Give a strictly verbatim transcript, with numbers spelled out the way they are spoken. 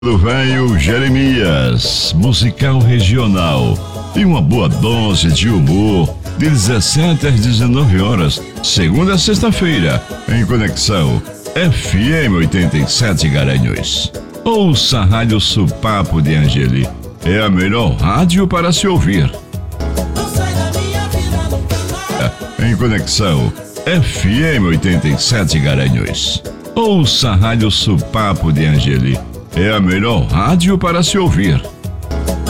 Do velho Jeremias, musical regional e uma boa dose de humor, de dezessete às dezenove horas, segunda a sexta-feira, em Conexão F M oitenta e sete Garanhuns. Ouça a Rádio Supapo de Angeli, é a melhor rádio para se ouvir. Em Conexão F M oitenta e sete Garanhuns. Ouça a Rádio Supapo de Angeli, é a melhor rádio para se ouvir.